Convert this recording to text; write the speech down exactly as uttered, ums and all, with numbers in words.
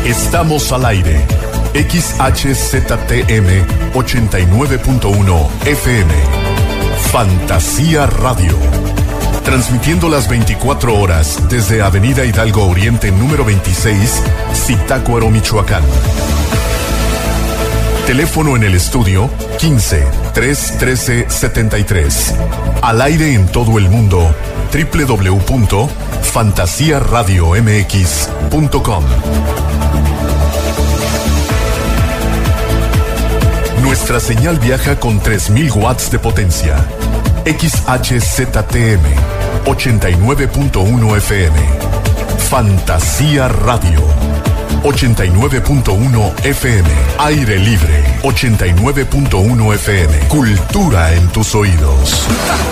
Estamos al aire. X H Z T M ochenta y nueve punto uno F M. Fantasía Radio. Transmitiendo las veinticuatro horas desde Avenida Hidalgo Oriente número veintiséis, Zitácuaro, Michoacán. Teléfono en el estudio quince, trescientos trece, setenta y tres. Al aire en todo el mundo, doble u doble u doble u punto fantasía radio m x punto com. Nuestra señal viaja con tres mil watts de potencia. X H Z T M ochenta y nueve punto uno F M. Fantasía Radio. ochenta y nueve punto uno F M. Aire libre. ochenta y nueve punto uno F M. Cultura en tus oídos.